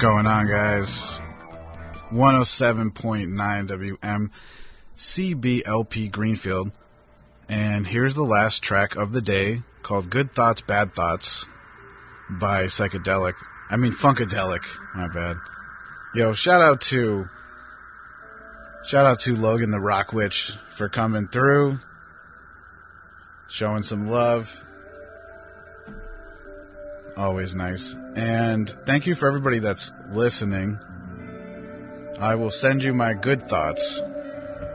going on, guys? 107.9 WM CBLP Greenfield. And here's the last track of the day called Good Thoughts, Bad Thoughts by Funkadelic. My bad. Yo, shout out to Logan the Rock Witch for coming through, showing some love. Always nice. And thank you for everybody that's listening. I will send you my good thoughts